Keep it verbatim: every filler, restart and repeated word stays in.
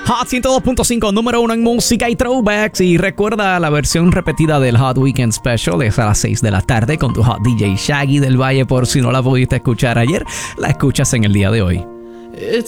Hot ciento dos punto cinco, número uno en música y throwbacks. Y recuerda, la versión repetida del Hot Weekend Special es a las seis de la tarde con tu Hot D J Shaggy del Valle. Por si no la pudiste escuchar ayer, la escuchas en el día de hoy.